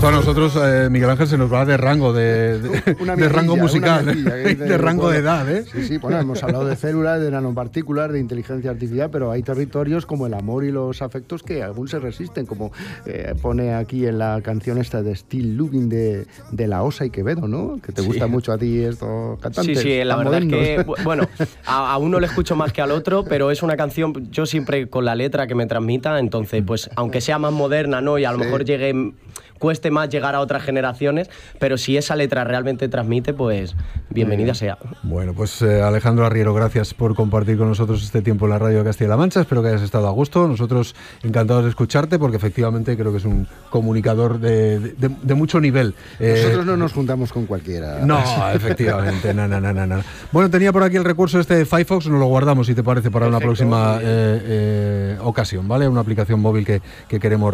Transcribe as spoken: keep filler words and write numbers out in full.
Esto a nosotros, eh, Miguel Ángel, se nos va de rango, de, de, una de rango mejilla, musical, una mejilla, de, de, de rango bueno, de edad, ¿eh? Sí, sí, bueno, hemos hablado de células, de nanopartículas, de inteligencia artificial, pero hay territorios como el amor y los afectos que aún se resisten, como eh, pone aquí en la canción esta de Still Looking de, de La Osa y Quevedo, ¿no? Que te Sí. gusta mucho a ti estos cantantes. Sí, sí, la tan verdad modernos. es que, bueno, a, a uno le escucho más que al otro, pero es una canción, yo siempre con la letra que me transmita, entonces, pues, aunque sea más moderna, ¿no? Y a lo Sí. mejor llegue, cueste más llegar a otras generaciones, pero si esa letra realmente transmite, pues, bienvenida sea. Bueno, pues eh, Alejandro Arriero, gracias por compartir con nosotros este tiempo en la radio de Castilla-La Mancha. Espero que hayas estado a gusto. Nosotros encantados de escucharte, porque efectivamente creo que es un comunicador de, de, de mucho nivel. Nosotros eh, no nos juntamos con cualquiera. No, efectivamente, no, no, no, no, no. Bueno, tenía por aquí el recurso este de Firefox, nos lo guardamos, si te parece, para Perfecto, una próxima muy bien. eh, eh, ocasión, ¿vale? Una aplicación móvil que, que queremos